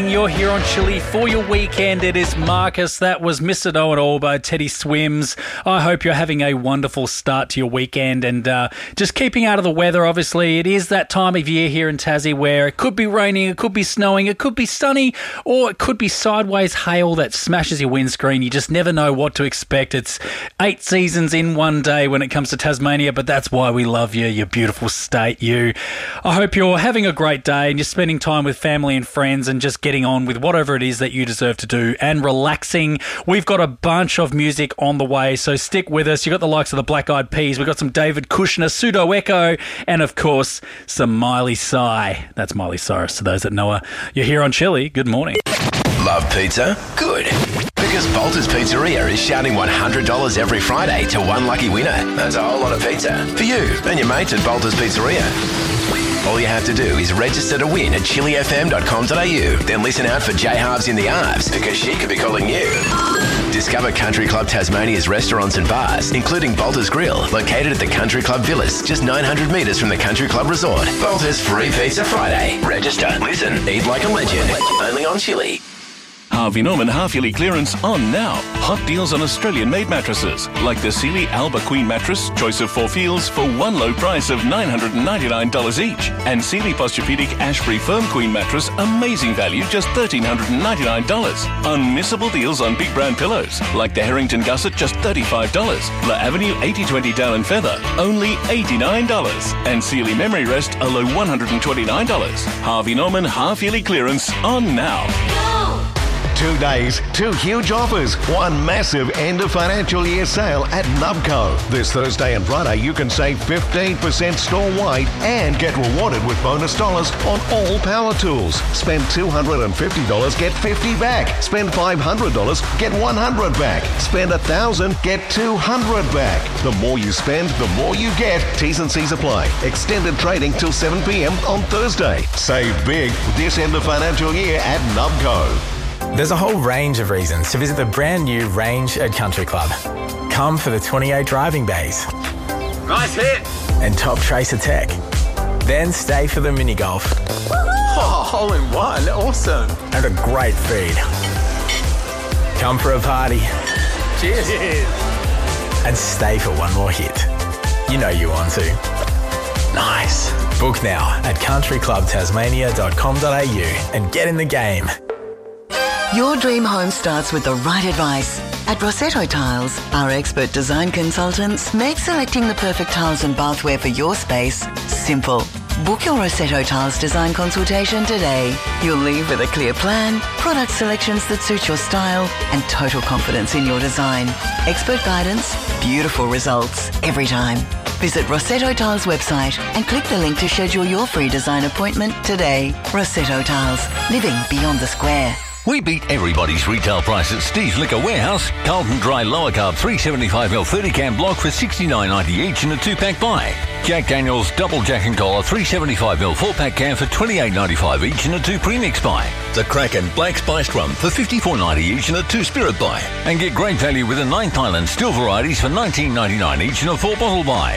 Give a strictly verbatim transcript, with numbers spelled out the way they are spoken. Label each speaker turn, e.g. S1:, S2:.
S1: morning. You're here on Chili for your weekend. It is Marcus. That was Mister Know It All by Teddy Swims. I hope you're having a wonderful start to your weekend and uh, just keeping out of the weather, obviously. It is that time of year here in Tassie where it could be raining, it could be snowing, it could be sunny, or it could be sideways hail that smashes your windscreen. You just never know what to expect. It's eight seasons in one day when it comes to Tasmania, but that's why we love you, you beautiful state, you. I hope you're having a great day and you're spending time with family and friends and just getting on with whatever it is that you deserve to do and relaxing. We've got a bunch of music on the way, so stick with us. You've got the likes of the Black Eyed Peas. We've got some David Kushner, Pseudo Echo, and of course, some Miley Cy. That's Miley Cyrus to those that know her. You're here on Chili. Good morning.
S2: Love pizza? Good. Because Bolter's Pizzeria is shouting one hundred dollars every Friday to one lucky winner. That's a whole lot of pizza for you and your mates at Bolter's Pizzeria. All you have to do is register to win at chili f m dot com dot a u. Then listen out for J Halves in the Arves because she could be calling you. Discover Country Club Tasmania's restaurants and bars, including Bolter's Grill, located at the Country Club Villas, just nine hundred metres from the Country Club Resort. Bolter's Free Pizza Friday. Register, listen, eat like a legend. Only on Chili.
S3: Harvey Norman half-yearly clearance on now. Hot deals on Australian-made mattresses, like the Sealy Alba Queen mattress, choice of four feels, for one low price of nine hundred ninety-nine dollars each. And Sealy Posturepedic Ashbury Firm Queen mattress, amazing value, just one thousand three hundred ninety-nine dollars. Unmissable deals on big brand pillows, like the Harrington Gusset, just thirty-five dollars. La Avenue eighty twenty Down and Feather, only eighty-nine dollars. And Sealy Memory Rest, a low one hundred twenty-nine dollars. Harvey Norman half-yearly clearance on now.
S4: Two days, two huge offers, one massive end of financial year sale at Nubco. This Thursday and Friday you can save fifteen percent store-wide and get rewarded with bonus dollars on all power tools. Spend two hundred fifty dollars, get fifty dollars back. Spend five hundred dollars, get one hundred dollars back. Spend one thousand dollars, get two hundred dollars back. The more you spend, the more you get. T's and C's apply. Extended trading till seven p m on Thursday. Save big this end of financial year at Nubco.
S5: There's a whole range of reasons to visit the brand new Range at Country Club. Come for the twenty-eight driving bays.
S6: Nice hit!
S5: And top tracer tech. Then stay for the mini golf.
S6: Oh, hole in one. Awesome.
S5: And a great feed. Come for a party.
S6: Cheers. Cheers.
S5: And stay for one more hit. You know you want to. Nice. Book now at country club tasmania dot com dot a u and get in the game.
S7: Your dream home starts with the right advice. At Rossetto Tiles, our expert design consultants make selecting the perfect tiles and bathware for your space simple. Book your Rossetto Tiles design consultation today. You'll leave with a clear plan, product selections that suit your style, and total confidence in your design. Expert guidance, beautiful results every time. Visit Rossetto Tiles website and click the link to schedule your free design appointment today. Rossetto Tiles, living beyond the square.
S8: We beat everybody's retail price at Steve's Liquor Warehouse. Carlton Dry Lower Carb three seventy-five milliliter thirty can block for sixty-nine ninety each in a two-pack buy. Jack Daniel's Double Jack and Cola three seventy-five milliliter four-pack can for twenty-eight ninety-five each in a two premix buy. The Kraken Black Spiced Rum for fifty-four ninety each in a two-spirit buy. And get great value with the Ninth Island still varieties for nineteen ninety-nine each in a four-bottle buy.